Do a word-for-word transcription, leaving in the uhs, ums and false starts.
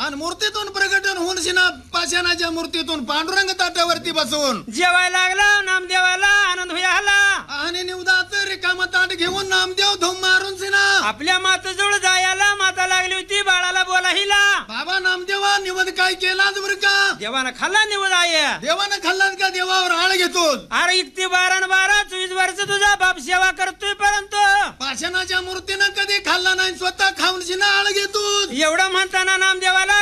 आणि मूर्तीतून प्रकट होऊन शिना पाषाणाच्या मूर्तीतून पांडुरंग ताटावरती बसून जेवायला लागला नामदेवाला आनंद व्हायला आणि निवदाच रिकामा ताट घेऊन नामदेव धुम मारून शिना आपल्या मातेजवळ जायला माता लागली होती बाळाला बोलाहिला बाबा नामदेवा निवद काय केलाच बर का देवानं खाल्ला निवद आहे देवानं खाल्लाच का देवावर आळ घेतो अरे इकती बारा न बारा चोवीस वर्ष तुझा बाप सेवा करतोय परंतु पाषाणाच्या मूर्तीनं कधी खाल्ला नाही स्वतः खाऊन शिना आळ घेतो एवढं म्हणताना नामदेवाला